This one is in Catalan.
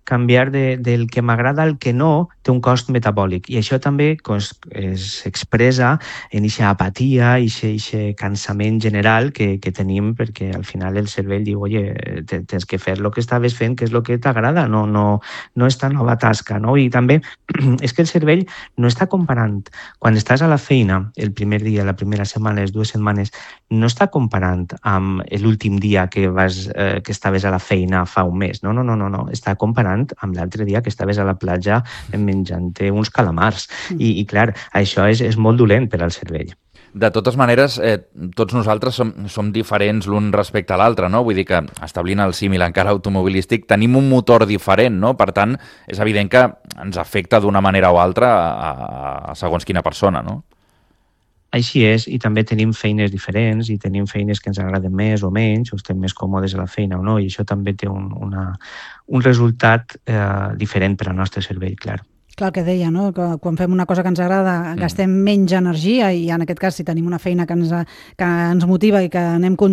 canviar del que m'agrada al que no té un cost metabòlic. I això també s'expressa en aquesta apatia, aquest cansament general que tenim, perquè al final el cervell diu, oye, tens que fer el que estaves fent, que és el que t'agrada, no esta nova tasca. No? I també és que el cervell no està comparant. Quan estàs a la feina, el primer dia, la primera setmana, les 2 setmanes, no està comparant amb l'últim dia que estaves a la feina fa un mes. No. Està comparant amb l'altre dia que estaves a la platja menjant-te uns calamars. I clar, això és molt dolent per al cervell. De totes maneres, tots nosaltres som diferents l'un respecte a l'altre, no? Vull dir que, establint el símil encara automobilístic, tenim un motor diferent, no? Per tant, és evident que ens afecta d'una manera o altra a segons quina persona, no? Així és, i també tenim feines diferents, i tenim feines que ens agraden més o menys, o estem més còmodes a la feina o no, i això també té un resultat diferent per al nostre cervell, clar. Clar, el que deia, no? Que quan fem una cosa que ens agrada gastem menys energia i en aquest cas si tenim una feina que ens motiva i que anem